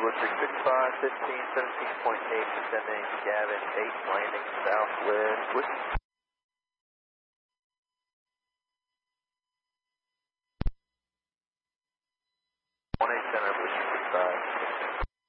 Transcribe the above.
665, 15, 17.8, descending, Gavin 8, landing southwest.